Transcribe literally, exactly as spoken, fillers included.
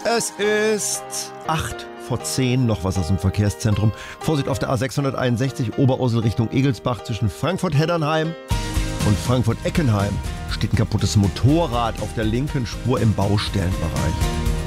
Es ist acht vor zehn, noch was aus dem Verkehrszentrum. Vorsicht auf der A sechshunderteinundsechzig, Oberursel Richtung Egelsbach zwischen Frankfurt-Heddernheim und Frankfurt-Eckenheim. Steht ein kaputtes Motorrad auf der linken Spur im Baustellenbereich.